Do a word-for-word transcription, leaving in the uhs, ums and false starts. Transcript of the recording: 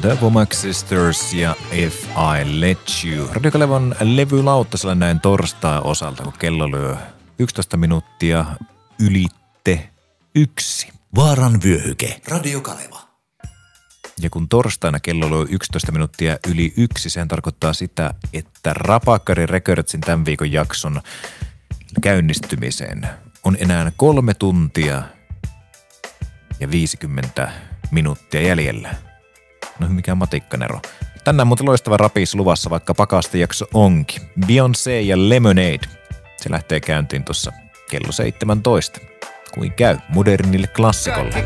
The Womack Sisters ja If I Let You. Radio Kalevan levylauttasella näin torstai-osalta, kun kello lyö yksitoista minuuttia ylitte yksi. Vaaran vyöhyke. Radio Kaleva. Ja kun torstaina kello lyö yksitoista minuuttia yli yksi, sehän tarkoittaa sitä, että Rapakari Recordsin tämän viikon jakson käynnistymiseen on enää kolme tuntia ja viisikymmentä minuuttia jäljellä. No mikä matikkanero. Tänään muuten loistava rapis luvassa, vaikka pakastejakso onkin. Beyoncé ja Lemonade. Se lähtee käyntiin tuossa kello seitsemäntoista. Kuin käy modernille klassikolle.